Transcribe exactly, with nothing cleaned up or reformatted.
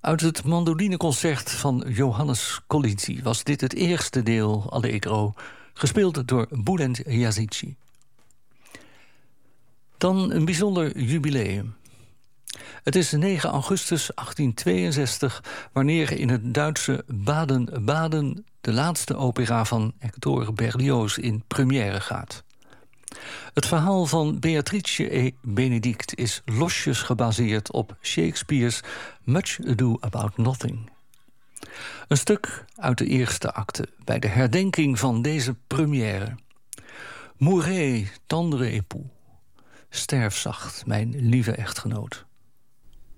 Uit het mandolineconcert van Johannes Colizzi was dit het eerste deel Allegro, gespeeld door Bülent Yazici. Dan een bijzonder jubileum. Het is negen augustus achttienhonderdtweeënzestig... wanneer in het Duitse Baden-Baden de laatste opera van Hector Berlioz in première gaat. Het verhaal van Beatrice et Benedict is losjes gebaseerd op Shakespeare's Much Ado About Nothing. Een stuk uit de eerste acte bij de herdenking van deze première. Mourez, tendre époux. Sterf zacht, mijn lieve echtgenoot.